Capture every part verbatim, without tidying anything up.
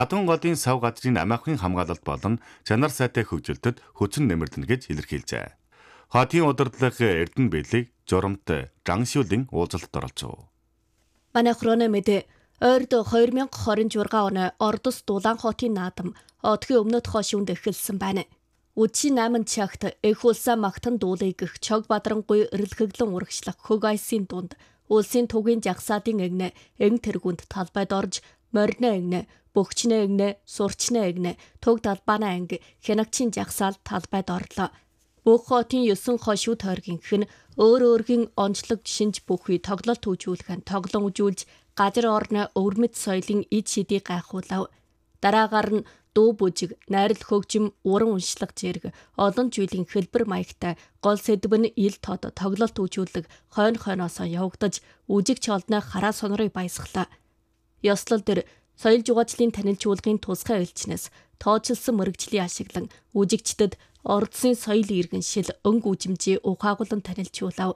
Адун голын сав газрын амиахын хамгаалалт болон чанар сайтай хөгжилтөд хүчин нэмэрлэнэ гэж илэрхийлжээ. Хотын удирдлага Эрдэнэ Бэлэг журамт Жангшүүлэн уулзалтад оролцов. Манай хроно мэдээ ойрд хоёр мянга хорин оны Ордос Дулаан хотын наадам одгийн өмнөд хошуунд эхэлсэн байна. Үдшийн найман чагт эх улсаа магтан дуулыг гэх Чог Бадрангуй эрэлхэглэн урагшлах хөг айсын дунд улсын түгийн жагсаадын эгнэ эн тэргүнд талбайд орж морьно эгнэ бөгчнэ эгнэ сурчнэ эгнэ төг талбаана анги хянагчийн жагсаал талбайд орлоо. Бүх хотын ёсон хошуу тойргийнх нь өөр өөргийн онцлог шинж бүхий тоглолт үзүүлэх нь тоглон үзүүлж газар орны өвөрмөд соёлын ид шидийг гайхуулав. Дараагаар нь дуу бүжиг, найрал хөгжим, уран уншлах зэрэг олон зүйлийн хэлбэр маягтай гол сэдв нь ил тод тоглолт үзүүлэг хойно хойноосоо явагдаж үжигч олны хараа сонорыг баясгалаа. Ёслол дээр соёл жугаачлалын танилжуулгын тусгай элчнээс тооцолсон мэрэгжлийн ашиглан үжигчдэд ордсын соёл иргэншил өнг үжимжээ ухаагуулан танилжуулав.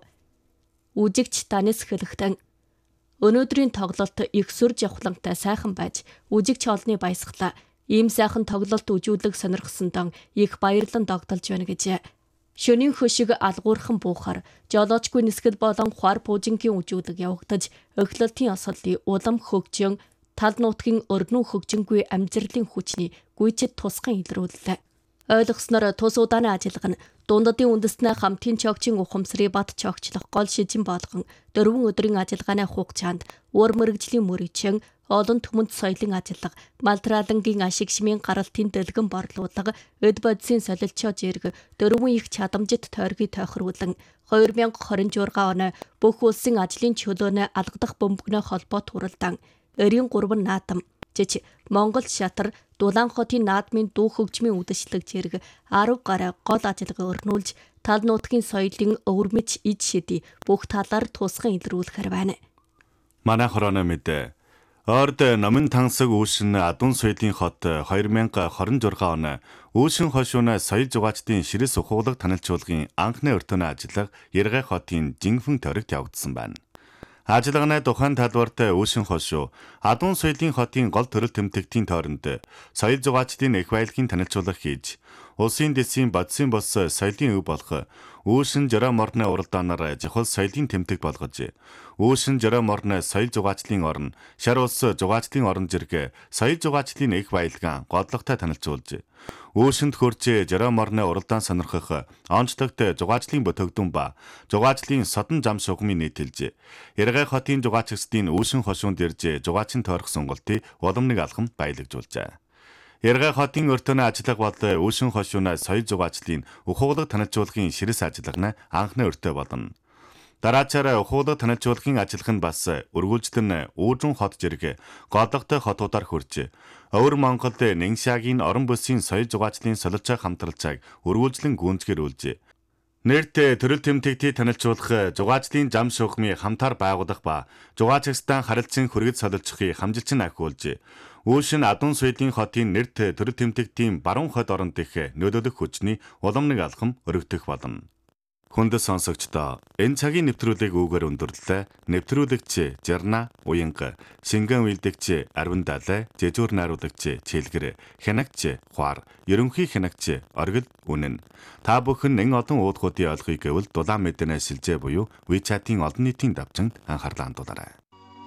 Үжигч танис хэлэхдээ өнөөдрийн тоглолт их сүр жавхлантай сайхан байж үжигч олны баясгалаа. Ийм сайхан тоглолт үзүүлэг сонирхсондоо их баярлан догдолж байна гэж. Шөнийн хөшиг алгуурхан буухаар жолоочгүй нисгэл болон хуар пуужингийн үзүүлэг явагдаж өхлөлтийн осолын улам хөгжин тал нутгийн өрнүү хөгжингүй амжилтын хүчний гүйцэд тусган илрүүллээ. Ойлгосноор тус удааны ажиллагаа нь дундадын үндэснээ хамтын чогчийн ухамсарыг бат чогчлох гол шижин болгон дөрвөн өдрийн ажиллагааны хугацаанд уур мэрэгжлийн мөрөчөн олон түмэнд соёлын ажиллага, малтраалангийн ашиг шимийн гаралтын дэлгэн борлуулга, эд бодисын солилцоо зэрэг дөрвөн их чадамжит тойргийг тохируулан хоёр мянга хорин оны бүх улсын ажлын чөлөөний алгадах бөмбөгнөө холбоо туралдан эрийн гурван наадам жиж Монгол шатар Дулаан хотын наадмын дуу хөгжмийн үдэшлэг зэрэг арав гаруй гол ажиллагаа өрнүүлж тал нутгийн соёлын өвөрмөж ид шидий бүх талаар тусган илрүүлэхэр байна. Манай хороно мэдээ Орд номын тансаг үүшин Адун соёлын хот хоёр мянга хорин оны үүшин хошууна соёл зугаачдын ширэс ухуулга танилцуулгын анхны өртөөний ажиллага Яргай хотын Жинхэнэ тойрогт явагдсан байна. Ажиллагааны тухайн талбарт үүшин хошуу Адун соёлын хотын гол төрөл тэмдэгтийн тойронд соёл зугаачдын их баялагын танилцуулга хийж улсын дэсийн бодисын бос соёлын өв болох Үүшин жора морны уралдаанаар жихол соёлын тэмдэг болгож Үүшин жора морны соёл зугаачлын орн шар улс зугаачлын орн зэрэг соёл зугаачлын их баялгаан годлогтой танилцуулж Үүшинд хурж жора морны уралдаан сонирхох онцлогт зугаачлын бүтээгдэхүүн ба зугаачлын содон зам шугамыг нийтэлж Яргай хотын зугаачдын Үүшин хошуунд ирж зугаачийн тойрох сонголтыг уламныг алхам баялагжуулжээ. Яргай хотын өртөөний ажиллага бол Үүшин хошууна соёл зугаачлын ухуулга танилцуулгын ширэс ажиллага нь анхны өртөө болно. Дараачаар ухуулга танилцуулгын ажиллага нь бас өргүүлжтэн Үүжин хот зэрэг голдогтой хотуудаар хурж Өвөр Монголд Нэншагийн орон бүсийн соёл зугаачлын солилцоо хамтралцааг өргүүлжлэн гүйцгэрүүлж нэрт төрөл тэмдэгтийг танилцуулах зугаачлын зам шугамыг хамтаар байгуулах ба зугаачдаа харилцан хүргэц солилцохыг хамжилчин ахиулж Үүшин Адун соёлын хотын нэрт төрөл тэмдэгтийн баруун хойд оронд их нөлөөлөх хүчний уламныг алхам өргөдөх болно. Хүндэт сонсогчдоо энэ цагийн нэвтрүүлгийг үүгээр өндөрлөлөө. Нэвтрүүлэгч Жарна Уянга, Шингэн үйлдэгч Арвин Далай, Жэжүүр найруулагч Чэлгэр, хянагч Хуар, ерөнхий хянагч Оргил Үнэн. Та бүхэн эн олон уулгуудын ойлгохыг гэвэл дулаан мэдэнэ шилжээ буюу WeChat-ийн олон нийтийн давчинд анхаарлаа хандуулаарай.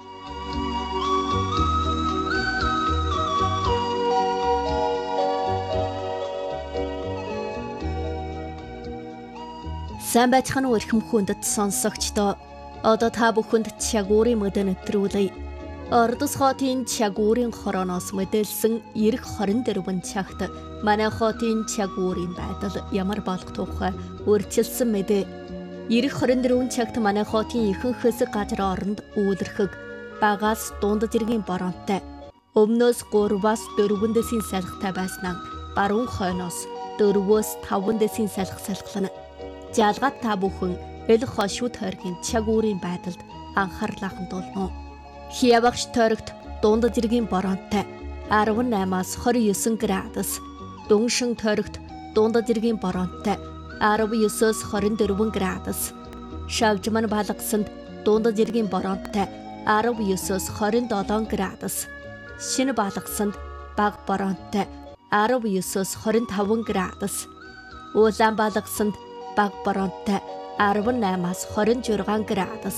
Сайн байцгаана уу эрхэм хүндэт сонсогчдоо. Одоо та бүхэнд чагуурын мэдээ нэвтрүүлье. Ордос хотын чагуурын хорооноос мэдээлсэн эх хорин дөрвөн цагт манай хотын чагуурын байдал ямар болох тухай үргэлжилсэн мэдээ. эх хорин дөрвөн цагт манай хотын ихэнх хэсэг газар оронд үүлэрхэг багаас дунд зэргийн боронтой. Өмнөөс гурваас дөрвөн дэсийн салхитай байснаа баруун хойноос дөрвөөс таван дэсийн салхи салхилна. Жалгаад та бүхэн эл хошуу тойргийн чагуурын байдалд анхаарлаа хандуулна. Хиявагч тойрогт дунд зэргийн боронтой арав наймаас хорин ёсон градус, Дүншин тойрогт дунд зэргийн боронтой арав ёсоос хорин дөрвөн градус, Шавжман балгасанд дунд зэргийн боронтой арав ёсоос хорин долоон градус, Шинэ балгасанд бага боронтой арав есөөс хорин таван градус. Улаанбаатарт бага боронтой арав наймаас хорин жургаан градус.